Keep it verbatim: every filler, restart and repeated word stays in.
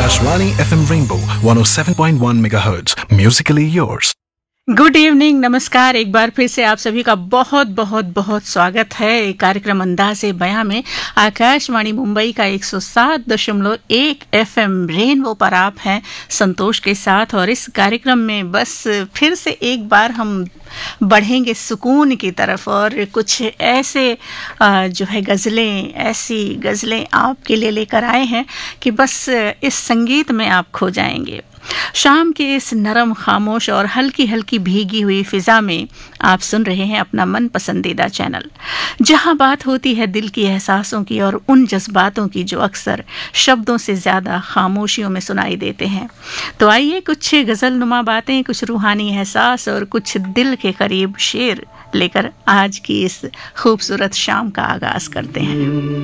Akashvani F M Rainbow one oh seven point one megahertz. Musically yours. Good evening, नमस्कार। एक बार फिर से आप सभी का बहुत बहुत बहुत स्वागत है कार्यक्रम अंदाज़े बयां में। आकाशवाणी मुंबई का एक सौ सात दशमलव एक एफ एम रेनबो पर आप हैं संतोष के साथ, और इस कार्यक्रम में बस फिर से एक बार हम बढ़ेंगे सुकून की तरफ, और कुछ ऐसे जो है गज़लें, ऐसी गज़लें आपके लिए लेकर आए हैं कि बस इस संगीत में आप खो जाएंगे। शाम के इस नरम, खामोश और हल्की हल्की भीगी हुई फिजा में आप सुन रहे हैं अपना मन पसंदीदा चैनल, जहां बात होती है दिल की एहसासों की और उन जज्बातों की जो अक्सर शब्दों से ज़्यादा खामोशियों में सुनाई देते हैं। तो आइए कुछ गज़ल नुमा बातें, कुछ रूहानी एहसास और कुछ दिल के करीब शेर लेकर आज की इस खूबसूरत शाम का आगाज़ करते हैं।